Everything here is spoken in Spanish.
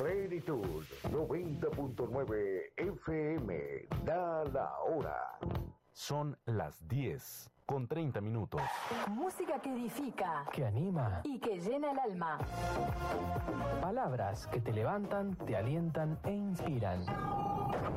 Plenitud 90.9 FM. Da la hora. Son las 10:30. Música que edifica, que anima y que llena el alma. Palabras que te levantan, te alientan e inspiran.